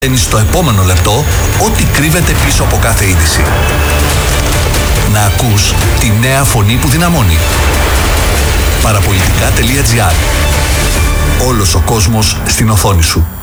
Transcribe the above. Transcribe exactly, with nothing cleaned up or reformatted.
Στο επόμενο λεπτό, ό,τι κρύβεται πίσω από κάθε είδηση. Να ακούς τη νέα φωνή που δυναμώνει. Παραπολιτικά τελεία τζι άρ. Όλος ο κόσμος στην οθόνη σου.